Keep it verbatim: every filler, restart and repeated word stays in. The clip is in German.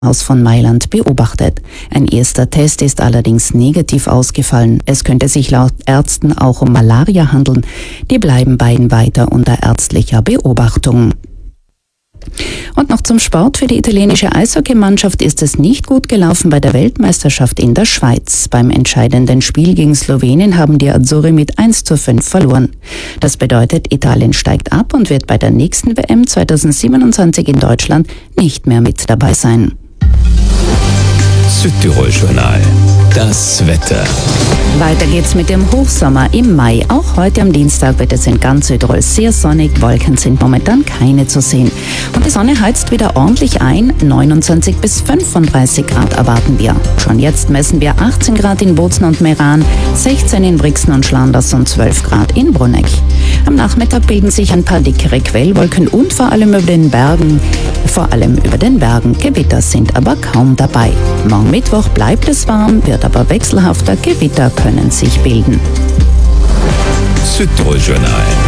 Haus von Mailand beobachtet. Ein erster Test ist allerdings negativ ausgefallen. Es könnte sich laut Ärzten auch um Malaria handeln. Die bleiben beiden weiter unter ärztlicher Beobachtung. Und noch zum Sport. Für die italienische Eishockeymannschaft ist es nicht gut gelaufen bei der Weltmeisterschaft in der Schweiz. Beim entscheidenden Spiel gegen Slowenien haben die Azzurri mit eins zu fünf verloren. Das bedeutet, Italien steigt ab und wird bei der nächsten W M zweitausendsiebenundzwanzig in Deutschland nicht mehr mit dabei sein. Südtirol-Journal. Das Wetter. Weiter geht's mit dem Hochsommer im Mai. Auch heute am Dienstag wird es in ganz Südtirol sehr sonnig. Wolken sind momentan keine zu sehen. Und die Sonne heizt wieder ordentlich ein. neunundzwanzig bis fünfunddreißig Grad erwarten wir. Schon jetzt messen wir achtzehn Grad in Bozen und Meran, sechzehn in Brixen und Schlanders und zwölf Grad in Bruneck. Am Nachmittag bilden sich ein paar dickere Quellwolken und vor allem über den Bergen, vor allem über den Bergen. Gewitter sind aber kaum dabei. Morgen Mittwoch bleibt es warm, wird aber wechselhafter. Gewitter können sich bilden. Südtirol-Journal.